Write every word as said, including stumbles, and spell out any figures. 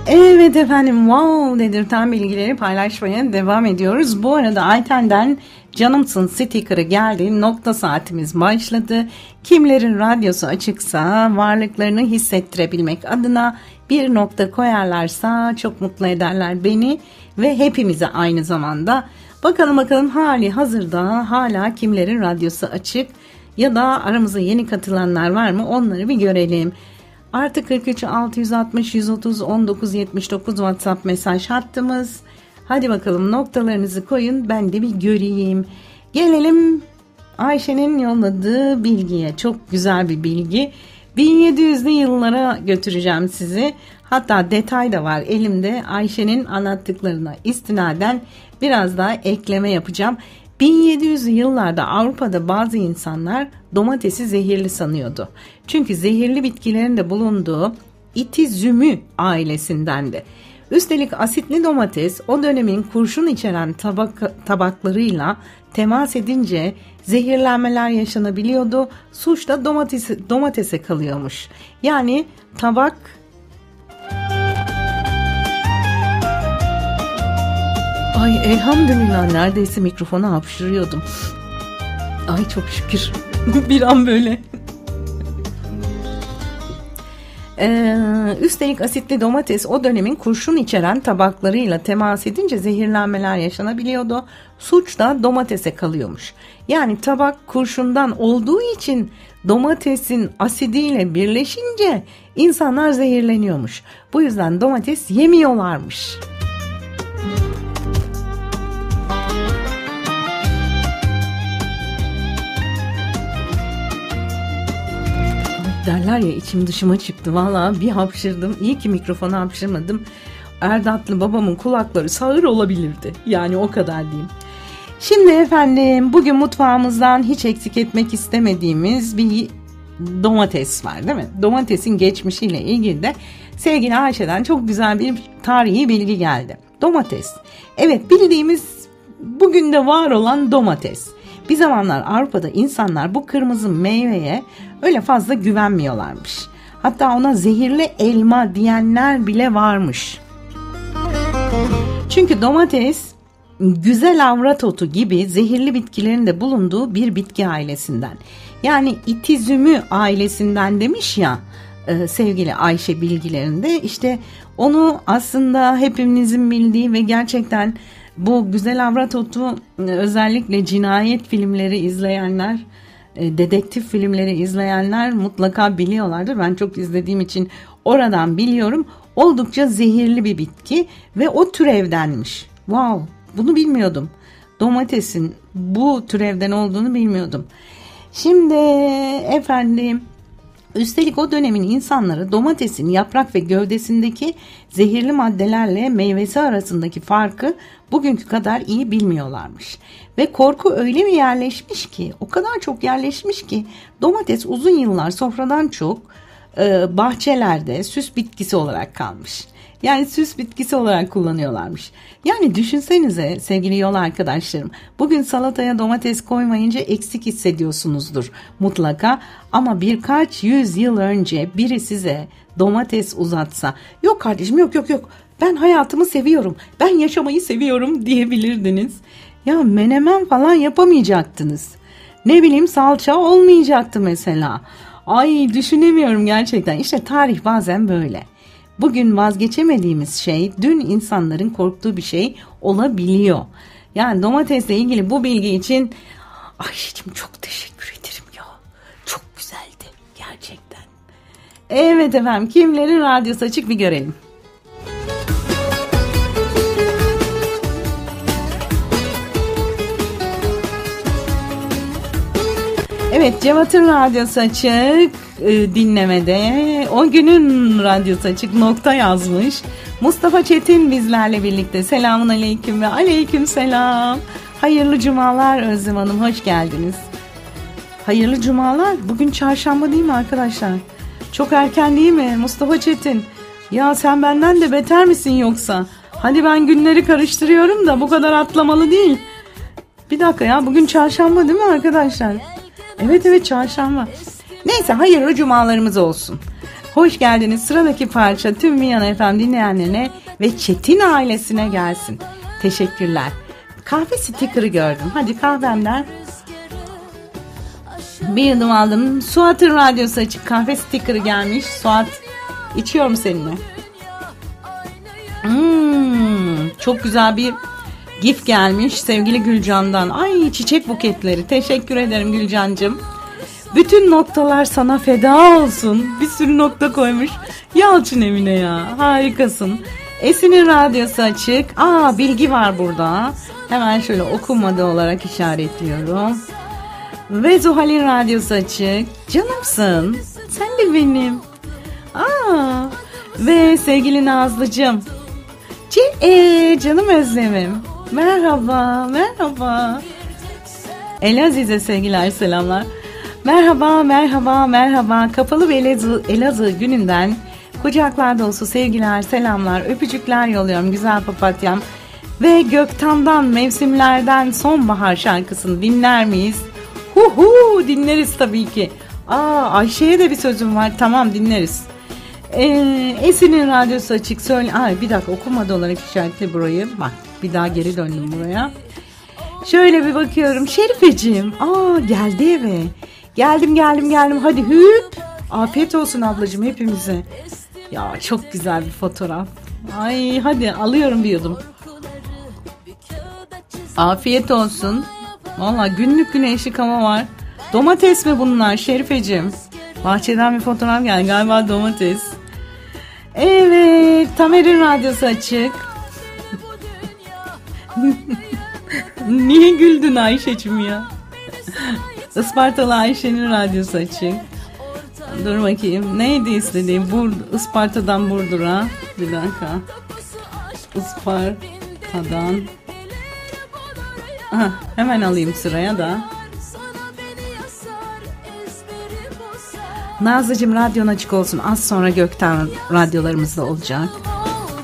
Evet efendim, wow dedirten bilgileri paylaşmaya devam ediyoruz. Bu arada Ayten'den Canımsın sticker'ı geldi. Nokta saatimiz başladı. Kimlerin radyosu açıksa varlıklarını hissettirebilmek adına bir nokta koyarlarsa çok mutlu ederler beni ve hepimize aynı zamanda. Bakalım bakalım hali hazırda hala kimlerin radyosu açık ya da aramıza yeni katılanlar var mı, onları bir görelim. Artı kırk üç altı yüz altmış yüz otuz on dokuz yetmiş dokuz WhatsApp mesaj hattımız. Hadi bakalım noktalarınızı koyun, ben de bir göreyim. Gelelim Ayşe'nin yolladığı bilgiye. Çok güzel bir bilgi. bin yedi yüzlü yıllara götüreceğim sizi. Hatta detay da var elimde. Ayşe'nin anlattıklarına istinaden biraz daha ekleme yapacağım. bin yedi yüzlü yıllarda Avrupa'da bazı insanlar domatesi zehirli sanıyordu. Çünkü zehirli bitkilerin de bulunduğu itizümü ailesindendi. Üstelik asitli domates o dönemin kurşun içeren tabak, tabaklarıyla temas edince zehirlenmeler yaşanabiliyordu. Suç da domatesi, domatese kalıyormuş. Yani tabak... Ay elhamdülillah, neredeyse mikrofona hapşırıyordum. Ay çok şükür. Bir an böyle. Ee, üstelik asitli domates o dönemin kurşun içeren tabaklarıyla temas edince zehirlenmeler yaşanabiliyordu. Suç da domatese kalıyormuş. Yani tabak kurşundan olduğu için domatesin asidiyle birleşince insanlar zehirleniyormuş. Bu yüzden domates yemiyorlarmış. Derler ya, içim dışıma çıktı. Vallahi bir hapşırdım. İyi ki mikrofona hapşırmadım. Erdatlı babamın kulakları sağır olabilirdi. Yani o kadar diyeyim. Şimdi efendim bugün mutfağımızdan hiç eksik etmek istemediğimiz bir domates var, değil mi? Domatesin geçmişiyle ilgili de sevgili Ayşe'den çok güzel bir tarihi bilgi geldi. Domates. Evet, bildiğimiz bugün de var olan domates. Bir zamanlar Avrupa'da insanlar bu kırmızı meyveye öyle fazla güvenmiyorlarmış. Hatta ona zehirli elma diyenler bile varmış. Çünkü domates güzel avrat otu gibi zehirli bitkilerin de bulunduğu bir bitki ailesinden. Yani itizümü ailesinden demiş ya sevgili Ayşe bilgilerinde. İşte onu aslında hepimizin bildiği ve gerçekten bu güzel avrat otu özellikle cinayet filmleri izleyenler, dedektif filmleri izleyenler mutlaka biliyorlardır. Ben çok izlediğim için oradan biliyorum. Oldukça zehirli bir bitki ve o türevdenmiş. Wow, bunu bilmiyordum. Domatesin bu türevden olduğunu bilmiyordum. Şimdi efendim, üstelik o dönemin insanları domatesin yaprak ve gövdesindeki zehirli maddelerle meyvesi arasındaki farkı bugünkü kadar iyi bilmiyorlarmış. Ve korku öyle mi yerleşmiş ki, o kadar çok yerleşmiş ki domates uzun yıllar sofradan çok e, bahçelerde süs bitkisi olarak kalmış. Yani süs bitkisi olarak kullanıyorlarmış. Yani düşünsenize sevgili yol arkadaşlarım, bugün salataya domates koymayınca eksik hissediyorsunuzdur mutlaka. Ama birkaç yüz yıl önce biri size domates uzatsa, yok kardeşim yok yok yok ben hayatımı seviyorum, ben yaşamayı seviyorum diyebilirdiniz. Ya menemen falan yapamayacaktınız. Ne bileyim salça olmayacaktı mesela. Ay düşünemiyorum gerçekten. İşte tarih bazen böyle. Bugün vazgeçemediğimiz şey dün insanların korktuğu bir şey olabiliyor. Yani domatesle ilgili bu bilgi için Ayşe'cim çok teşekkür ederim ya. Çok güzeldi gerçekten. Evet efendim, kimlerin radyosu açık bir görelim. Evet, Cevat'ın radyosu açık e, dinlemede. O günün radyosu açık nokta yazmış. Mustafa Çetin bizlerle birlikte. Selamun aleyküm ve aleyküm selam. Hayırlı cumalar Özlem Hanım, hoş geldiniz. Hayırlı cumalar. Bugün çarşamba değil mi arkadaşlar? Çok erken değil mi Mustafa Çetin? Ya sen benden de beter misin yoksa? Hadi ben günleri karıştırıyorum da bu kadar atlamalı değil. Bir dakika ya, bugün çarşamba değil mi arkadaşlar? Evet evet çarşamba. Neyse, hayırlı cumalarımız olsun. Hoş geldiniz. Sıradaki parça tüm Viyana F M dinleyenlerine ve Çetin ailesine gelsin. Teşekkürler. Kahve sticker'ı gördüm. Hadi kahvemden bir yudum aldım. Suat'ın radyosu açık, kahve sticker'ı gelmiş. Suat, içiyorum seninle. Hmm, çok güzel bir gif gelmiş sevgili Gülcan'dan. Ay, çiçek buketleri. Teşekkür ederim Gülcan'cığım. Bütün noktalar sana feda olsun. Bir sürü nokta koymuş. Yalçın Emine ya. Harikasın. Esin'in radyosu açık. Aa, bilgi var burada. Hemen şöyle okunmadı olarak işaretliyorum. Ve Zuhal'in radyosu açık. Canımsın. Sen de benim. Aa, ve sevgili Nazlıcığım. C- ee, canım Özlemim. Merhaba, merhaba. Elazize sevgiler, selamlar. Merhaba, merhaba, merhaba. Kapalı bir Elazığ, Elazığ gününden kucaklar dolusu sevgiler, selamlar, öpücükler yolluyorum güzel papatyam. Ve Göktan'dan Mevsimlerden Sonbahar şarkısını dinler miyiz? Hu hu, dinleriz tabii ki. Aa, Ayşe'ye de bir sözüm var. Tamam, dinleriz. Ee, Esin'in radyosu açık. Söyle. Ay, bir dakika, okumadı olarak işaretli burayı. Bak, bir daha geri döndüm buraya. Şöyle bir bakıyorum. Şerifeciğim. Aa, geldi eve. Geldim geldim geldim. Hadi hüp. Afiyet olsun ablacığım hepimize. Ya çok güzel bir fotoğraf. Ay, hadi alıyorum bir yudum. Afiyet olsun. Valla günlük güneşlik hava var. Domates mi bunlar Şerifeciğim? Bahçeden bir fotoğraf geldi. Galiba domates. Evet. Tamer'in radyosu açık. Niye güldün Ayşe'cim ya? Ispartalı Ayşe'nin radyosu açık. Dur bakayım. Neydi istediğim? Bur Isparta'dan Burdur'a. Bir dakika. Isparta'dan. Aha, hemen alayım sıraya da. Nazlıcığım radyon açık olsun. Az sonra Gökten radyolarımızda olacak.